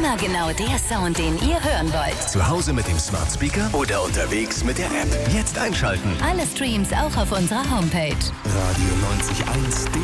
Immer genau der Sound, den ihr hören wollt. Zu Hause mit dem Smart Speaker oder unterwegs mit der App. Jetzt einschalten. Alle Streams auch auf unserer Homepage. Radio 90.1.